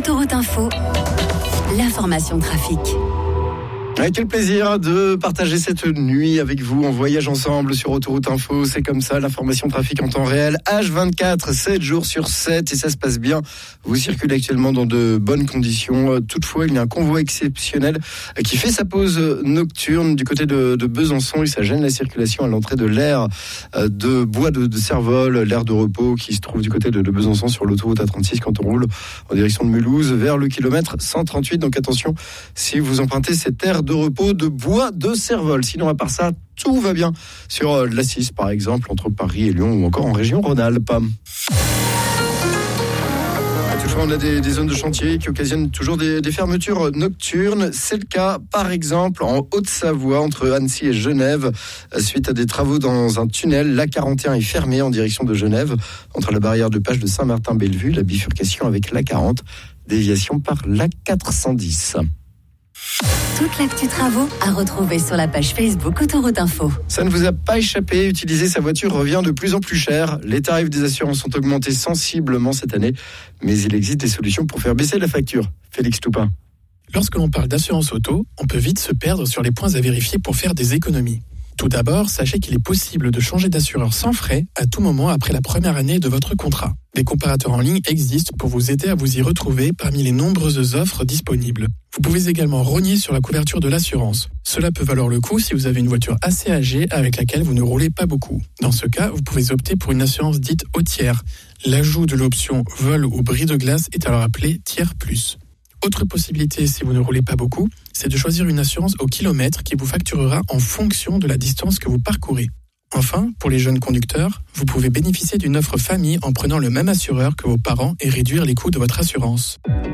Autoroute Info, l'information trafic. Quel plaisir de partager cette nuit avec vous. On voyage ensemble sur Autoroute Info. C'est comme ça, l'information trafic en temps réel. H24, 7 jours sur 7 et ça se passe bien. Vous circulez actuellement dans de bonnes conditions. Toutefois, il y a un convoi exceptionnel qui fait sa pause nocturne du côté de Besançon et ça gêne la circulation à l'entrée de l'aire de Bois de Servoles, l'aire de repos qui se trouve du côté de Besançon sur l'autoroute A36 quand on roule en direction de Mulhouse vers le kilomètre 138. Donc attention, si vous empruntez cette aire de repos de Bois de Servoles. Sinon, à part ça, tout va bien sur l'A6, par exemple, entre Paris et Lyon ou encore en région Rhône-Alpes. Toutefois, on a des zones de chantier qui occasionnent toujours des fermetures nocturnes. C'est le cas, par exemple, en Haute-Savoie, entre Annecy et Genève. Suite à des travaux dans un tunnel, l'A41 est fermée en direction de Genève, entre la barrière de Page de Saint-Martin-Bellevue, la bifurcation avec l'A40, déviation par l'A410. Toute l'actu travaux à retrouver sur la page Facebook Autoroute Info. Ça ne vous a pas échappé, utiliser sa voiture revient de plus en plus cher. Les tarifs des assurances ont augmenté sensiblement cette année, mais il existe des solutions pour faire baisser la facture. Félix Toupin. Lorsque l'on parle d'assurance auto, on peut vite se perdre sur les points à vérifier pour faire des économies. Tout d'abord, sachez qu'il est possible de changer d'assureur sans frais à tout moment après la première année de votre contrat. Des comparateurs en ligne existent pour vous aider à vous y retrouver parmi les nombreuses offres disponibles. Vous pouvez également rogner sur la couverture de l'assurance. Cela peut valoir le coup si vous avez une voiture assez âgée avec laquelle vous ne roulez pas beaucoup. Dans ce cas, vous pouvez opter pour une assurance dite hautière. L'ajout de l'option vol ou bris de glace est alors appelé tiers plus. Autre possibilité, si vous ne roulez pas beaucoup, c'est de choisir une assurance au kilomètre qui vous facturera en fonction de la distance que vous parcourez. Enfin, pour les jeunes conducteurs, vous pouvez bénéficier d'une offre famille en prenant le même assureur que vos parents et réduire les coûts de votre assurance.